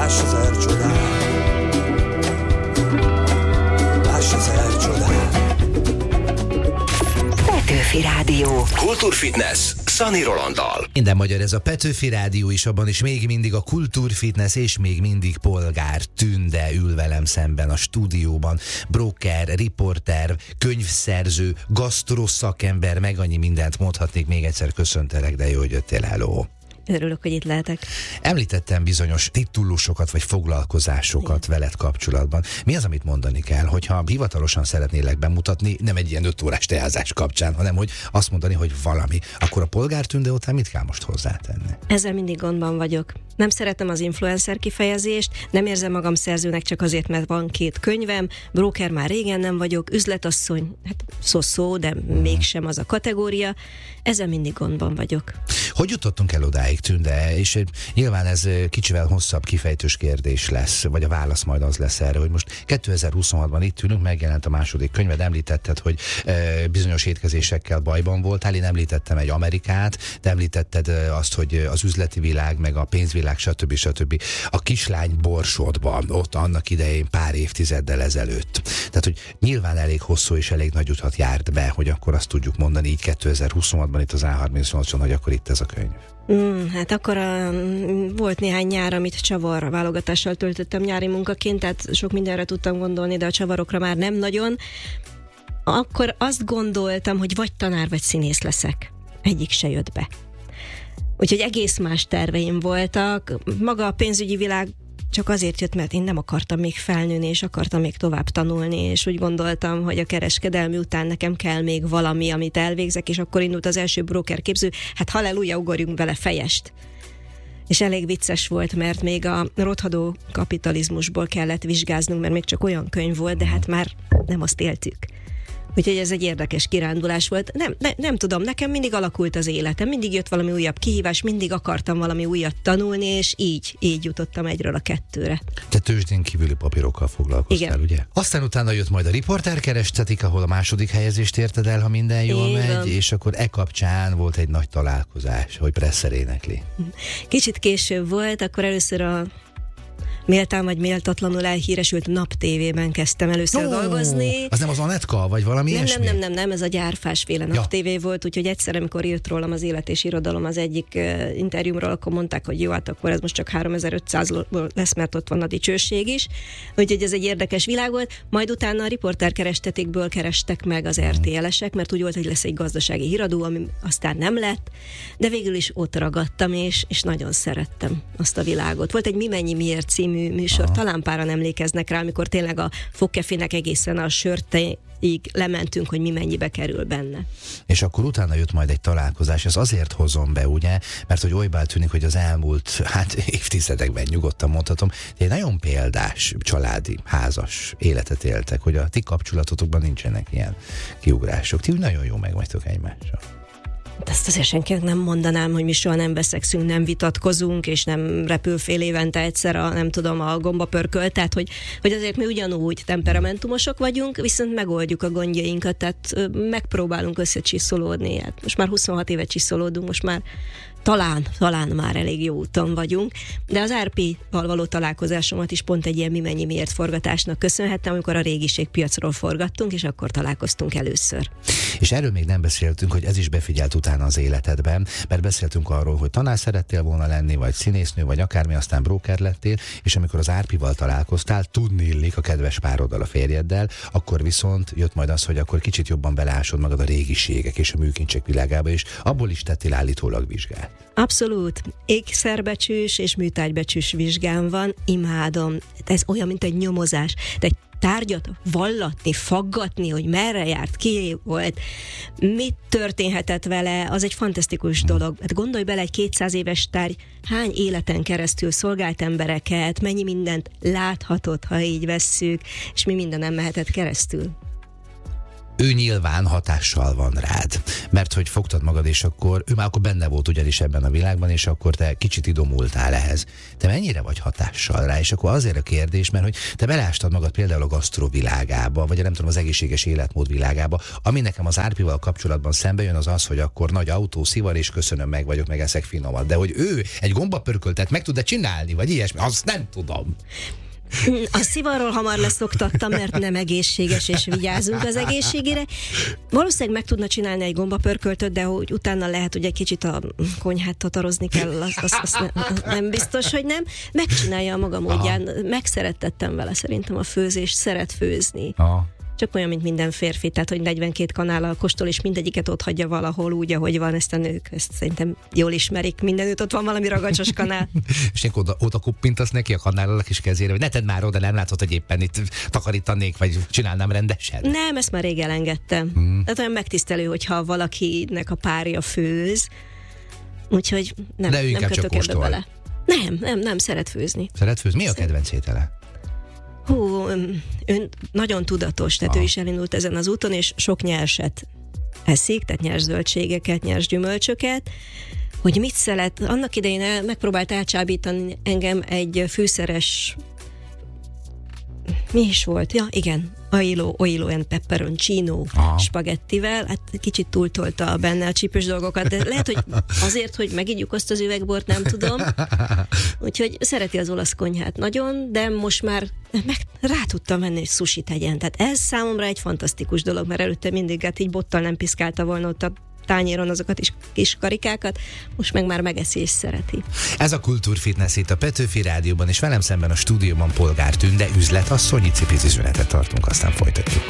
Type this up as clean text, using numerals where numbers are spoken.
Láss ezer csodát, láss ezer csodát. Petőfi Rádió. Kultúrfitness Szani Rolanddal. Minden magyar, ez a Petőfi Rádió is, abban is még mindig a kultúrfitness és még mindig Polgár Tünde ül velem szemben a stúdióban. Broker, riporter, könyvszerző, gasztroszakember, meg annyi mindent mondhatnék. Még egyszer köszöntelek, de jó, hogy jöttél, hello. Örülök, hogy itt lehetek. Említettem bizonyos titulusokat vagy foglalkozásokat veled kapcsolatban. Mi az, amit mondani kell, hogyha hivatalosan szeretnélek bemutatni, nem egy ilyen 5 órás teázás kapcsán, hanem hogy azt mondani, hogy valami, akkor a Polgár Tünde után mit kell most hozzátenni? Ezzel mindig gondban vagyok. Nem szeretem az influencer kifejezést, nem érzem magam szerzőnek csak azért, mert van 2 könyvem, broker már régen nem vagyok, üzletasszony, hát szó, de mégsem az a kategória. Ezzel mindig gondban vagyok. Hogy jutottunk el odáig, Tünde? És nyilván ez kicsivel hosszabb kifejtős kérdés lesz, vagy a válasz majd az lesz erre, hogy most 2026-ban itt ülünk, megjelent a második könyved, említetted, hogy bizonyos étkezésekkel bajban voltál, én említettem egy Amerikát, de említetted azt, hogy az üzleti világ, meg a pénzvilág, stb. A kislány borsodban, ott annak idején pár évtizeddel ezelőtt. Tehát, hogy nyilván elég hosszú és elég nagy utat járt be, hogy akkor azt tudjuk mondani így 2026-ban itt az A38-on, hogy akkor itt ez a könyv. Hát akkor volt néhány nyár, amit csavar válogatással töltöttem nyári munkaként, tehát sok mindenre tudtam gondolni, de a csavarokra már nem nagyon. Akkor azt gondoltam, hogy vagy tanár, vagy színész leszek. Egyik se jött be. Úgyhogy egész más terveim voltak. Maga a pénzügyi világ csak azért jött, mert én nem akartam még felnőni, és akartam még tovább tanulni, és úgy gondoltam, hogy a kereskedelmi után nekem kell még valami, amit elvégzek, és akkor indult az első broker képző, hát halleluja, ugorjunk vele fejest. És elég vicces volt, mert még a rothadó kapitalizmusból kellett vizsgáznunk, mert még csak olyan könyv volt, de hát már nem azt éltük. Úgyhogy ez egy érdekes kirándulás volt. Nem tudom, nekem mindig alakult az életem, mindig jött valami újabb kihívás, mindig akartam valami újat tanulni, és így jutottam egyről a 2-re. Te tőzsdén kívüli papírokkal foglalkoztál, igen. Ugye? Aztán utána jött majd a Riporter kerestetik, ahol a második helyezést érted el, ha minden jól megy, és akkor kapcsán volt egy nagy találkozás, hogy Presser énekli. Kicsit később volt, akkor először a méltán vagy méltatlanul elhíresült Nap TV-ben kezdtem először dolgozni. Az nem az Anetka, vagy valami ilyesmi? Nem, ez a gyárfásféle Nap TV volt, úgyhogy egyszer, amikor írt rólam az Élet és Irodalom az egyik interjúmról, akkor mondták, hogy jó, hát akkor ez most csak 3500 lesz, mert ott van a dicsőség is. Úgyhogy ez egy érdekes világ volt. Majd utána a Riporter kerestetikből kerestek meg az RTL-esek, mert úgy volt, hogy lesz egy gazdasági híradó, ami aztán nem lett, de végül is ott ragadtam, és nagyon szerettem azt a világot. Volt egy Mi mennyi miért című műsor, talán páran emlékeznek rá, amikor tényleg a fogkefének egészen a sörteig lementünk, hogy mi mennyibe kerül benne. És akkor utána jött majd egy találkozás, ez azért hozom be, ugye, mert hogy olybá tűnik, hogy az elmúlt évtizedekben nyugodtan mondhatom, egy nagyon példás családi, házas életet éltek, hogy a ti kapcsolatotokban nincsenek ilyen kiugrások. Ti úgy nagyon jó megvagytok egymással. Ezt azért senkinek nem mondanám, hogy mi soha nem veszekszünk, nem vitatkozunk, és nem repül fél évente egyszer a gombapörköl, tehát hogy azért mi ugyanúgy temperamentumosok vagyunk, viszont megoldjuk a gondjainkat, tehát megpróbálunk összecsiszolódni. Hát most már 26 éve csiszolódunk, most már talán már elég jó úton vagyunk, de az Árpival való találkozásomat is pont egy ilyen Mi mennyi miért forgatásnak köszönhettem, amikor a régiségpiacról forgattunk, és akkor találkoztunk először. És erről még nem beszéltünk, hogy ez is befigyelt utána az életedben, mert beszéltünk arról, hogy tanár szerettél volna lenni, vagy színésznő, vagy akármi, aztán broker lettél, és amikor az Árpival találkoztál, tudni illik a kedves pároddal, a férjeddel, akkor viszont jött majd az, hogy akkor kicsit jobban beleásod magad a régiségek és a műkincsek világába, és abból is tettél állítólag vizsgát. Abszolút. Ékszerbecsűs és műtárgybecsűs vizsgám van, imádom. Ez olyan, mint egy nyomozás. De egy tárgyat vallatni, faggatni, hogy merre járt, ki volt, mit történhetett vele, az egy fantasztikus dolog. Hát gondolj bele, egy 200 éves tárgy hány életen keresztül szolgált embereket, mennyi mindent láthatott, ha így vesszük, és mi minden nem mehetett keresztül. ő nyilván hatással van rád, mert hogy fogtad magad, és akkor ő már akkor benne volt ugyanis ebben a világban, és akkor te kicsit idomultál ehhez. Te mennyire vagy hatással rá? És akkor azért a kérdés, mert hogy te beleástad magad például a gasztrovilágába, vagy nem tudom, az egészséges életmód világába. Ami nekem az Árpival kapcsolatban szembe jön, az az, hogy akkor nagy autó, szivar, és köszönöm, meg vagyok, meg eszek finomat. De hogy ő egy gombapörköltet meg tud-e csinálni, vagy ilyesmi, azt nem tudom. A szivarról hamar leszoktattam, mert nem egészséges, és vigyázunk az egészségére. Valószínűleg meg tudna csinálni egy gombapörköltöt, de hogy utána lehet, hogy egy kicsit a konyhát tatarozni kell, azt nem biztos, hogy nem. Megcsinálja a maga módján. Megszerettettem vele szerintem a főzést, szeret főzni. Aha. Csak olyan, mint minden férfi, tehát hogy 42 kanállal kóstol, és mindegyiket ott hagyja valahol úgy, ahogy van, ezt a nők, ezt szerintem jól ismerik, mindenütt ott van valami ragacsos kanál. És én oda kuppintasz neki a kanállal a kis kezére, hogy ne tedd már oda, nem látod, hogy éppen itt takarítanék, vagy csinálnám rendesen? Nem, ezt már rég elengedtem. Tehát olyan megtisztelő, hogyha valakinek a párja főz, úgyhogy nem kötök ebbe bele. Nem, szeret főzni. Szeret főzni? Mi a kedvenc étele? Ön nagyon tudatos, tehát ő is elindult ezen az úton, és sok nyerset eszik, tehát nyers zöldségeket, nyers gyümölcsöket. Hogy mit szeret? Annak idején megpróbált elcsábítani engem egy fűszeres... Mi is volt? Ja, igen. Oilo and pepperoncino spagettivel. Hát kicsit túltolta benne a csípős dolgokat, de lehet, hogy azért, hogy megígyjuk azt az üvegbort, nem tudom. Úgyhogy szereti az olasz konyhát nagyon, de most már rá tudtam venni, hogy sushi tegyen. Tehát ez számomra egy fantasztikus dolog, mert előtte mindig hát így bottal nem piszkálta volna ott a tányéron azokat is kis karikákat, most meg már megeszi és szereti. Ez a Kultúrfitness itt a Petőfi Rádióban, és velem szemben a stúdióban Polgár Tünde, üzletasszony, icipici szünetet tartunk, aztán folytatjuk.